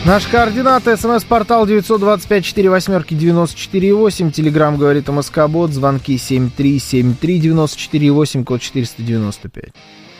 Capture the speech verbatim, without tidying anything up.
Наши координаты. СМС-портал девятьсот двадцать пять сорок восемь девяносто четыре восемь. Телеграмм говорит МСК-бот. Звонки семь три семь три девяносто четыре восемь, код четыреста девяносто пять.